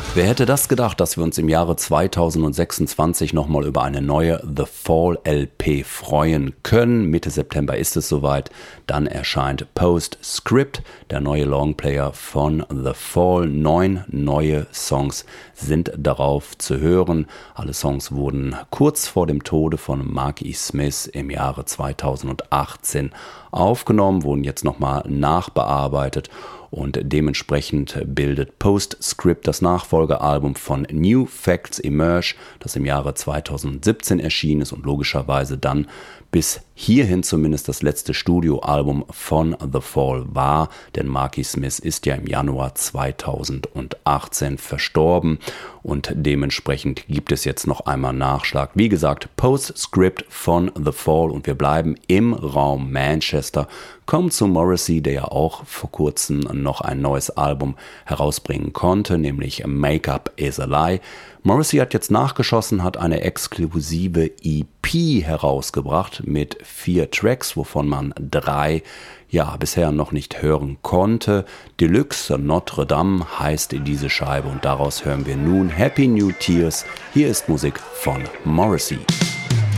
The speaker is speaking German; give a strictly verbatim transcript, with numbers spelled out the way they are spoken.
Wer hätte das gedacht, dass wir uns im Jahre zweitausendsechsundzwanzig nochmal über eine neue The Fall L P freuen können. Mitte September ist es soweit. Dann erscheint Postscript, der neue Longplayer von The Fall. Neun neue Songs sind darauf zu hören. Alle Songs wurden kurz vor dem Tode von Mark E. Smith im Jahre zweitausendachtzehn aufgenommen, wurden jetzt nochmal nachbearbeitet. Und dementsprechend bildet Postscript das Nachfolgealbum von New Facts Emerge, das im Jahre zweitausendsiebzehn erschienen ist und logischerweise dann bis hierhin zumindest das letzte Studioalbum von The Fall war, denn Marky Smith ist ja im Januar zweitausendachtzehn verstorben und dementsprechend gibt es jetzt noch einmal Nachschlag. Wie gesagt, Postscript von The Fall und wir bleiben im Raum Manchester, kommen zu Morrissey, der ja auch vor kurzem noch ein neues Album herausbringen konnte, nämlich Make-up is a Lie. Morrissey hat jetzt nachgeschossen, hat eine exklusive E P herausgebracht mit vier Tracks, wovon man drei ja bisher noch nicht hören konnte. Deluxe Notre Dame heißt diese Scheibe und daraus hören wir nun Happy New Tears. Hier ist Musik von Morrissey.